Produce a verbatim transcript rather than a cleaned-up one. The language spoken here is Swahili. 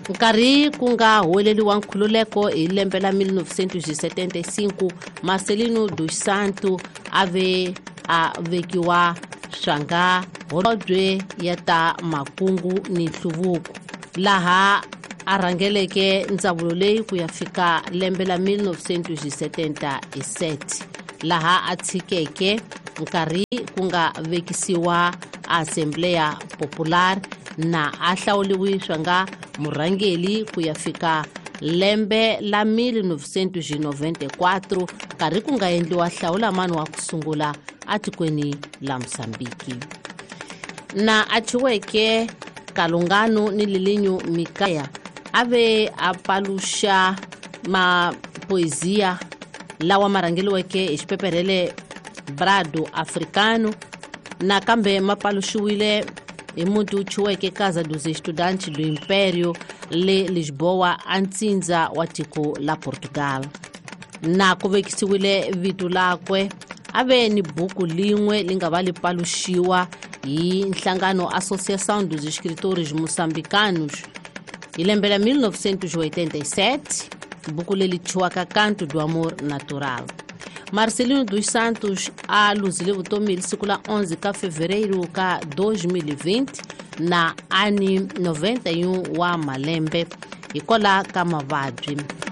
Nkarhi ku nga holeliwa nkhululeko hi lembe la mille novecentos e setenta e cinco, Marcelino dos Santos ave a vekiwa swanga holobye ya ta makungu ni nhluvuko, laha a rhangeleke ndzawulo leyi ku ya fika lembe la mille novecentos e setenta e sete, laha a tshikeke nkarhi ku nga vekisiwa Assembleia Popular na a hlawuliwi swanga murhangeli ku ya fika lembe la mille novecentos e noventa e quatro, nkarhi ku nga endliwa hlawulamani wa ku sungula atikweni la Mosambiki. Na a chiweke Kalungano ni Lilinho Mikaya ave a paluxa ma poesia lawa marhangeliweke hi xipeperele Brado Africano, na kambe ma paluxiwile hi muti chiweke Casa dos Estudantes do Império le Lisboa a ntsindza wa tiko la Portugal. Na ku vekisiwile vito lakwe ave ni buku lin'we li nga va li paluxiwa hi nhlangano Associação dos Escritores Moçambicanos hi lembe la mille novecentos e oitenta e sete, buku leli chiwaka Canto do Amor Natural. Marcelino dos Santos a luzile vutomi hi siku la onze ka fevereiro ka dois mil e vinte na ani noventa e um wa malembe hikola ka mavabyi.